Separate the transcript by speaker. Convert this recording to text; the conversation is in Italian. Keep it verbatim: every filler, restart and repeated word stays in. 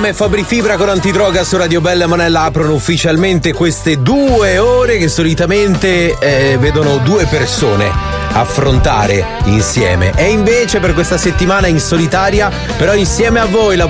Speaker 1: Tom e Fabri Fibra con Antidroga su Radio Bella Monella aprono ufficialmente queste due ore che solitamente eh, vedono due persone affrontare insieme, e invece per questa settimana in solitaria, però insieme a voi la